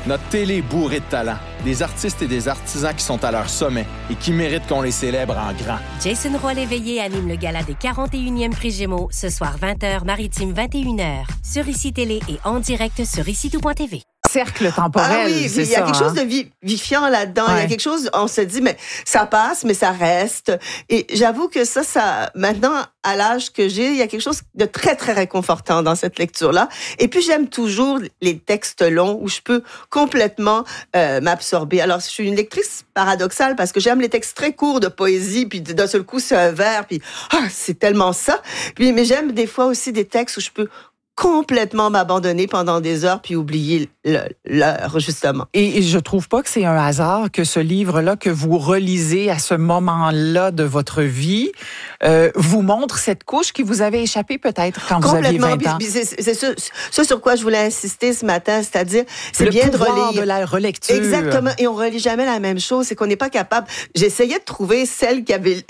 Notre télé est bourrée de talent. Des artistes et des artisans qui sont à leur sommet et qui méritent qu'on les célèbre en grand. Jason Roy-Léveillé anime le gala des 41e Prix Gémeaux ce soir 20h, maritime 21h. Sur ICI Télé et en direct sur ICI-tout.tv. Cercle temporel, ah oui, c'est il y a ça, quelque chose de vivifiant là-dedans. Ouais. Il y a quelque chose, on se dit, mais ça passe, mais ça reste. Et j'avoue que ça, maintenant, à l'âge que j'ai, il y a quelque chose de très, très réconfortant dans cette lecture-là. Et puis, j'aime toujours les textes longs où je peux complètement m'absorber. Alors, je suis une lectrice paradoxale parce que j'aime les textes très courts de poésie, puis d'un seul coup, c'est un vers, puis c'est tellement ça. Puis, mais j'aime des fois aussi des textes où je peux complètement m'abandonner pendant des heures puis oublier l'heure, justement. Et je trouve pas que c'est un hasard que ce livre-là que vous relisez à ce moment-là de votre vie vous montre cette couche qui vous avait échappé peut-être quand vous aviez 20 ans. C'est ce sur quoi je voulais insister ce matin, c'est-à-dire c'est bien de relire. De la relecture. Exactement, et on relit jamais la même chose, c'est qu'on n'est pas capable. J'essayais de trouver celle qui avait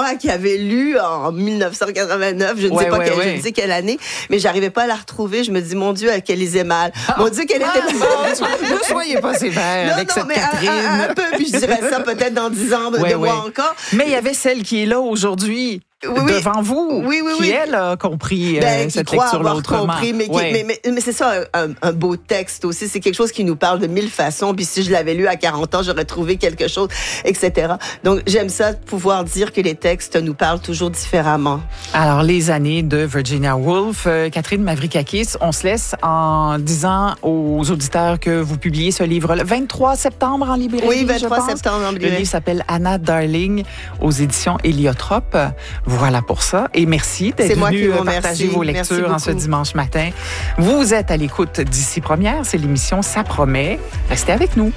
lu en 1989, je ne sais quelle année, mais j'arrivais pas à la retrouver. Je me dis, mon Dieu, qu'elle lisait mal. Mon Dieu, qu'elle était... Ne soyez pas sévère avec cette Catherine. Un peu, puis je dirais ça peut-être dans 10 ans de moi encore. Mais il y avait celle qui est là aujourd'hui. Devant vous, qui elle a compris cette lecture-là autrement. Compris, mais c'est ça, un beau texte aussi. C'est quelque chose qui nous parle de mille façons. Puis si je l'avais lu à 40 ans, j'aurais trouvé quelque chose, etc. Donc, j'aime ça, pouvoir dire que les textes nous parlent toujours différemment. Alors, les années de Virginia Woolf, Catherine Mavrikakis, on se laisse en disant aux auditeurs que vous publiez ce livre le 23 septembre en librairie. Oui, 23 septembre en librairie. Le livre s'appelle Anna Darling aux éditions Héliotrope. Voilà pour ça. Et merci d'être venu partager vos lectures en ce dimanche matin. Vous êtes à l'écoute d'Ici Première. C'est l'émission Ça promet. Restez avec nous.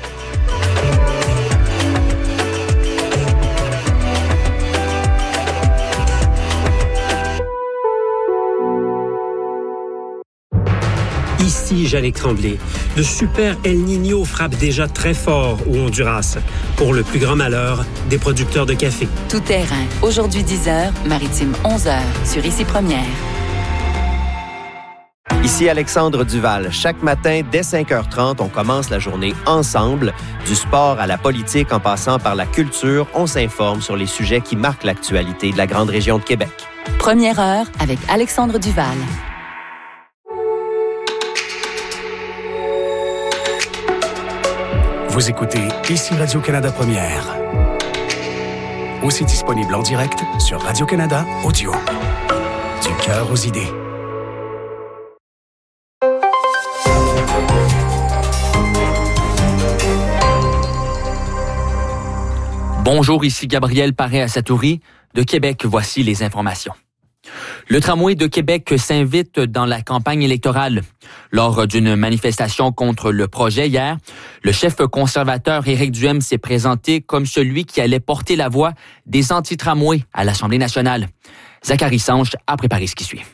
Ici Jannick Tremblay. Le super El Niño frappe déjà très fort au Honduras, pour le plus grand malheur des producteurs de café. Tout terrain. Aujourd'hui 10h, maritime 11h, sur Ici Première. Ici Alexandre Duval. Chaque matin, dès 5h30, on commence la journée ensemble. Du sport à la politique, en passant par la culture, on s'informe sur les sujets qui marquent l'actualité de la grande région de Québec. Première heure avec Alexandre Duval. Vous écoutez Ici Radio-Canada Première. Aussi disponible en direct sur Radio-Canada Audio. Du cœur aux idées. Bonjour, ici Gabriel Paré-Asatouri. De Québec, voici les informations. Le tramway de Québec s'invite dans la campagne électorale. Lors d'une manifestation contre le projet hier, le chef conservateur Éric Duhem s'est présenté comme celui qui allait porter la voix des anti-tramways à l'Assemblée nationale. Zachary Sanche a préparé ce qui suit.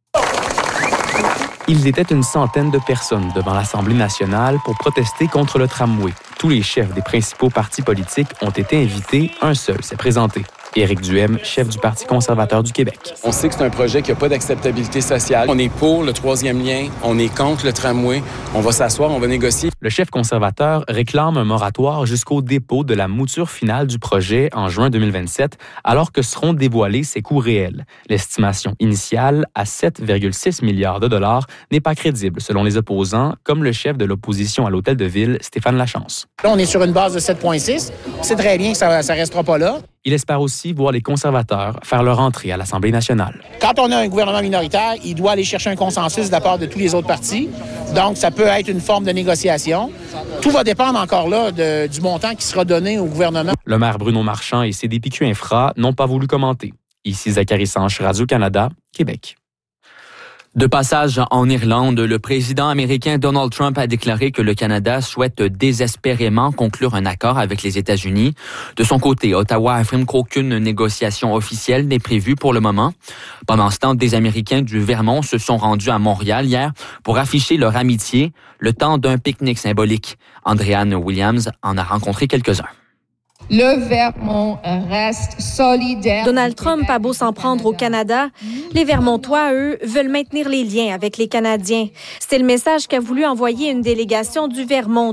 Ils étaient une centaine de personnes devant l'Assemblée nationale pour protester contre le tramway. Tous les chefs des principaux partis politiques ont été invités. Un seul s'est présenté. Éric Duhem, chef du Parti conservateur du Québec. On sait que c'est un projet qui n'a pas d'acceptabilité sociale. On est pour le troisième lien, on est contre le tramway. On va s'asseoir, on va négocier. Le chef conservateur réclame un moratoire jusqu'au dépôt de la mouture finale du projet en juin 2027, alors que seront dévoilés ses coûts réels. L'estimation initiale à 7,6 milliards de dollars n'est pas crédible, selon les opposants, comme le chef de l'opposition à l'Hôtel de Ville, Stéphane Lachance. Là, on est sur une base de 7,6. C'est très bien que ça ne restera pas là. Il espère aussi voir les conservateurs faire leur entrée à l'Assemblée nationale. Quand on a un gouvernement minoritaire, il doit aller chercher un consensus de la part de tous les autres partis. Donc, ça peut être une forme de négociation. Tout va dépendre encore là du montant qui sera donné au gouvernement. Le maire Bruno Marchand et CDPQ Infra n'ont pas voulu commenter. Ici Zachary Sanche, Radio-Canada, Québec. De passage en Irlande, le président américain Donald Trump a déclaré que le Canada souhaite désespérément conclure un accord avec les États-Unis. De son côté, Ottawa affirme qu'aucune négociation officielle n'est prévue pour le moment. Pendant ce temps, des Américains du Vermont se sont rendus à Montréal hier pour afficher leur amitié, le temps d'un pique-nique symbolique. Andréanne Williams en a rencontré quelques-uns. Le Vermont reste solidaire. Donald Trump a beau s'en prendre au Canada, les Vermontois, eux, veulent maintenir les liens avec les Canadiens. C'est le message qu'a voulu envoyer une délégation du Vermont